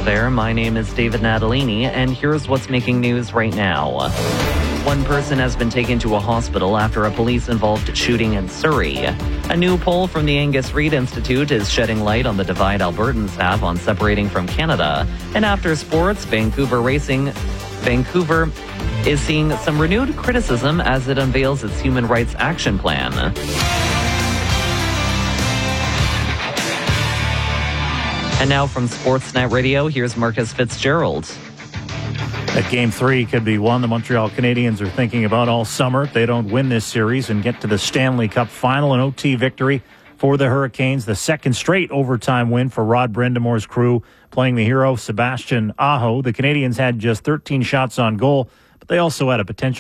Hello there, my name is David Natalini, and here's what's making news right now. One person has been taken to a hospital after a police-involved shooting in Surrey. A new poll from the Angus Reid Institute is shedding light on the divide Albertans have on separating from Canada. And after sports, Vancouver is seeing some renewed criticism as it unveils its Human Rights Action Plan. And now from Sportsnet Radio, here's Marcus Fitzgerald. That Game 3 could be one the Montreal Canadiens are thinking about all summer if they don't win this series and get to the Stanley Cup final. An OT victory for the Hurricanes, the second straight overtime win for Rod Brendamore's crew, playing the hero Sebastian Aho. The Canadiens had just 13 shots on goal, but they also had a potential